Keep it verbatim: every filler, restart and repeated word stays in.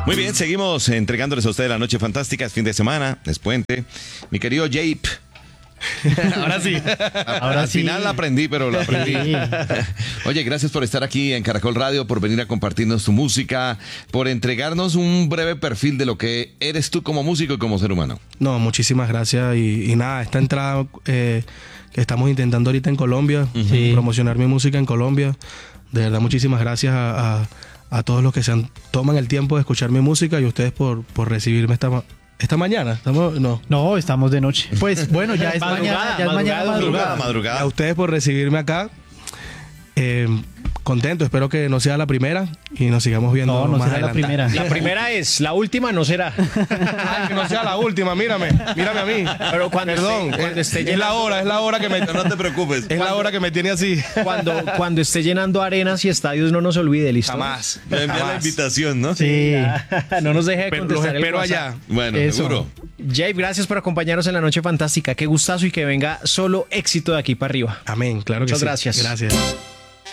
Muy bien, seguimos entregándoles a ustedes la noche fantástica. Es fin de semana, es puente. Mi querido Jape. Ahora sí. Ahora Al sí. final la aprendí, pero la aprendí. Sí. Oye, gracias por estar aquí en Caracol Radio, por venir a compartirnos tu música, por entregarnos un breve perfil de lo que eres tú como músico y como ser humano. No, muchísimas gracias. Y, y nada, esta entrada eh, que estamos intentando ahorita en Colombia, sí. promocionar mi música en Colombia. De verdad, muchísimas gracias a, a, a todos los que se han, toman el tiempo de escuchar mi música y ustedes por, por recibirme esta Esta mañana, ¿estamos? No. No, estamos de noche. Pues bueno, ya es madrugada, mañana, ya es mañana madrugada, madrugada. madrugada. A ustedes por recibirme acá. Eh, contento, espero que no sea la primera y nos sigamos viendo no, no más será adelante. la primera. La primera es, la última no será. Ay, que no sea la última, mírame, mírame a mí. Pero cuando Perdón, esté, cuando esté es llenando, la hora, es la hora que me... No te preocupes. Es la hora que me tiene así. Cuando, cuando esté llenando arenas y estadios, no nos olvide, ¿listo? Jamás. Me envía la invitación, ¿no? Sí. No nos deje de Pero contestar los espero el WhatsApp. allá. Bueno, Eso. seguro. Jape, gracias por acompañarnos en la noche fantástica. Qué gustazo y que venga solo éxito de aquí para arriba. Amén, claro que Muchas sí. gracias. Gracias.